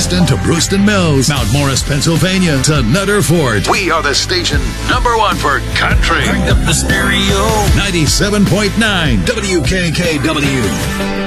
Kingston to Brewston Mills, Mount Morris, Pennsylvania to Nutter Fort. We are the station #1 for country. Crank up the stereo. 97.9 WKKW.